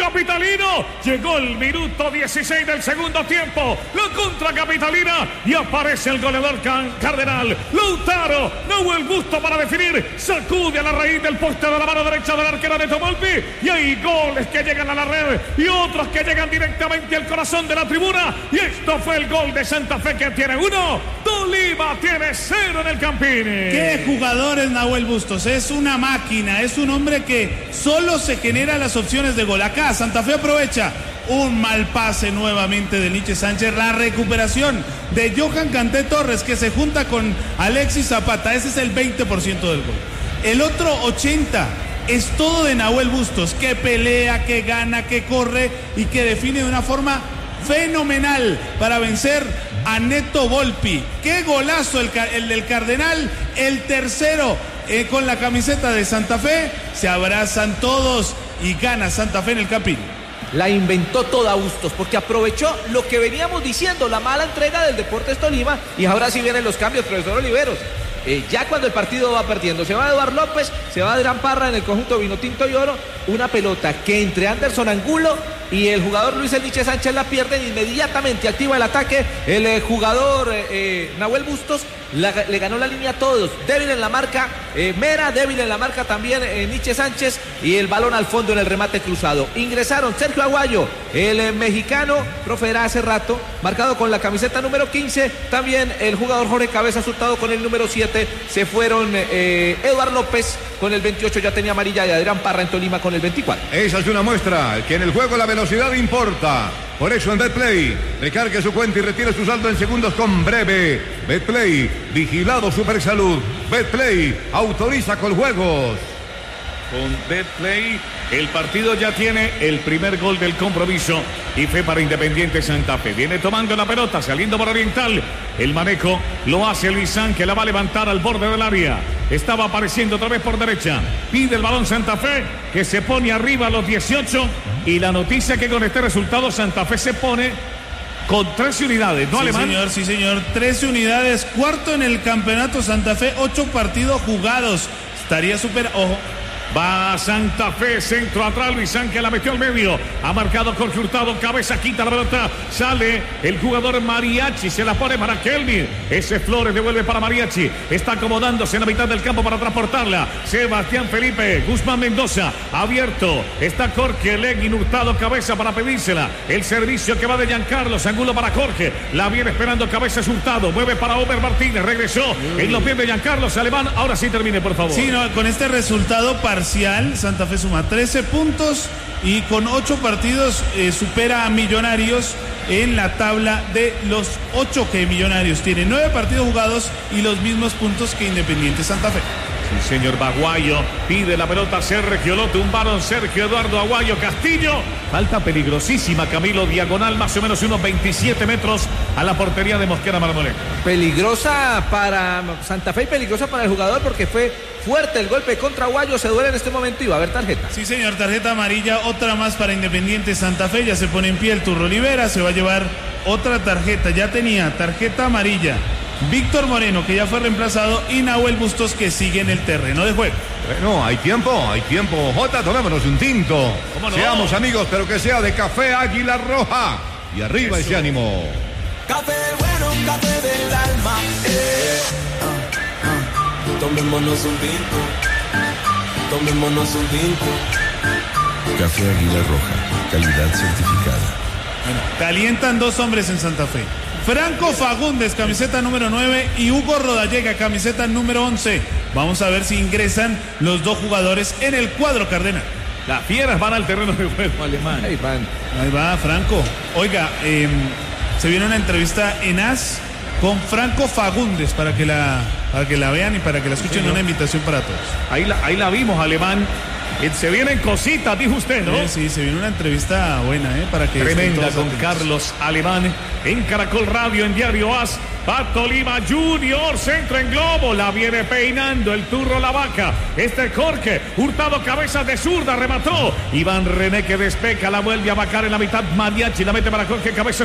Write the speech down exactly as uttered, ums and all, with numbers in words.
capitalino. Llegó el minuto dieciséis del segundo tiempo. La contra capitalina y aparece el goleador can Cardenal. Lautaro, Nahuel Busto para definir. Sacude a la raíz del poste de la mano derecha del arquero Neto Volpi. Y hay goles que llegan a la red y otros que llegan directamente al corazón de la tribuna. Y esto fue el gol de Santa Fe, que tiene uno. Tolima tiene cero en el Campín. Qué jugador es Nahuel Bustos. Es una máquina. Es un hombre que solo se genera las opciones de gol. Acá Santa Fe aprovecha un mal pase nuevamente de Nietzsche Sánchez. La recuperación de Johan Canté Torres, que se junta con Alexis Zapata. Ese es el veinte por ciento del gol. El otro ochenta por ciento es todo de Nahuel Bustos, que pelea, que gana, que corre y que define de una forma fenomenal para vencer a Neto Volpi. Qué golazo el, el del Cardenal, el tercero eh, con la camiseta de Santa Fe. Se abrazan todos y gana Santa Fe en el Campín. La inventó toda Bustos, porque aprovechó lo que veníamos diciendo, la mala entrega del Deportes Tolima, y ahora sí vienen los cambios, profesor Oliveros. Eh, ya cuando el partido va perdiendo, se va Eduardo López, se va Adrián Parra en el conjunto Vinotinto y Oro, una pelota que entre Anderson Angulo y el jugador Luis El Nietzsche Sánchez la pierden, inmediatamente activa el ataque el eh, jugador eh, eh, Nahuel Bustos, la, le ganó la línea a todos, débil en la marca eh, Mera, débil en la marca también eh, Nietzsche Sánchez, y el balón al fondo en el remate cruzado. Ingresaron Sergio Aguayo, el eh, mexicano, profe era hace rato, marcado con la camiseta número quince, también el jugador Jorge Cabeza Hurtado con el número siete, se fueron eh, Eduardo López con el veintiocho, ya tenía amarilla, y Adrián Parra en Tolima con el veinticuatro. Esa es una muestra que en el juego la velocidad importa. Por eso en Betplay, recargue su cuenta y retire su saldo en segundos con Breve. Betplay, vigilado Supersalud. Betplay, autoriza con juegos. Con Betplay, el partido ya tiene el primer gol del compromiso y fe para Independiente Santa Fe. Viene tomando la pelota, saliendo por Oriental. El manejo lo hace Luisán, que la va a levantar al borde del área. Estaba apareciendo otra vez por derecha. Pide el balón Santa Fe, que se pone arriba a los dieciocho. Y la noticia que con este resultado Santa Fe se pone con trece unidades, ¿no, sí, Alemán? Sí, señor, sí, señor. trece unidades, cuarto en el campeonato Santa Fe, ocho partidos jugados. Estaría súper, ojo. Va Santa Fe, centro atrás, Luisán, que la metió al medio. Ha marcado Jorge Hurtado, cabeza, quita la pelota. Sale el jugador Mariachi, se la pone para Kelvin. Ese Flores devuelve para Mariachi. Está acomodándose en la mitad del campo para transportarla. Sebastián Felipe, Guzmán Mendoza, abierto. Está Jorge Leguín, Hurtado, cabeza para pedírsela. El servicio que va de Giancarlo, Angulo para Jorge. La viene esperando cabeza Hurtado. Mueve para Omer Martínez, regresó en los pies de Giancarlo Alemán. Ahora sí termine, por favor. Sí, no, con este resultado para parcial, Santa Fe suma trece puntos y con ocho partidos eh, supera a Millonarios en la tabla de los ocho que Millonarios tiene. Nueve partidos jugados y los mismos puntos que Independiente Santa Fe. Sí, señor Baguayo, pide la pelota Sergio Lote, un balón Sergio Eduardo Aguayo Castillo. Falta peligrosísima, Camilo, diagonal más o menos unos veintisiete metros a la portería de Mosquera Marmolejo. Peligrosa para Santa Fe y peligrosa para el jugador, porque fue fuerte el golpe contra Aguayo, se duele en este momento y va a haber tarjeta. Sí, señor, tarjeta amarilla, otra más para Independiente Santa Fe. Ya se pone en pie el Turro Olivera, se va a llevar otra tarjeta, ya tenía tarjeta amarilla Víctor Moreno, que ya fue reemplazado, y Nahuel Bustos, que sigue en el terreno de juego. Bueno, hay tiempo, hay tiempo. Jota, tomémonos un tinto. ¿Cómo no? Seamos amigos, pero que sea de Café Águila Roja. Y arriba Eso. Ese ánimo. Café bueno, café del alma. Eh. Uh, uh. Tomémonos un tinto. Tomémonos un tinto. Café Águila Roja, calidad certificada. Bueno, calientan dos hombres en Santa Fe. Franco Fagundes, camiseta número nueve, y Hugo Rodallega, camiseta número once. Vamos a ver si ingresan los dos jugadores en el cuadro cardenal. Las fieras van al terreno de juego, Alemán. Ahí van. Ahí va Franco. Oiga, eh, se viene una entrevista en A S con Franco Fagundes para que la, para que la vean y para que la escuchen. Sí, una invitación para todos. Ahí la, ahí la vimos, Alemán. Se vienen cositas, dijo usted, ¿no? Sí, sí, se viene una entrevista buena, ¿eh? Para que tremenda con Carlos Alemán en Caracol Radio, en Diario A S. Pato Lima Junior, centro en globo, la viene peinando el Turro La Vaca. Este Jorge Hurtado, cabeza de zurda, remató. Iván René, que despeca, la vuelve a vacar en la mitad. Mariachi la mete para Jorge, cabeza